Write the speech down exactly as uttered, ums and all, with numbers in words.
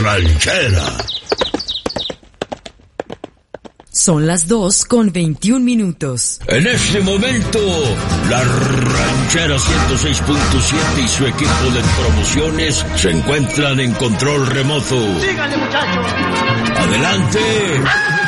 ranchera. Son las dos con veintiún minutos. En este momento, la ranchera ciento seis punto siete y su equipo de promociones se encuentran en control remoto. ¡Síganle, muchachos! ¡Adelante!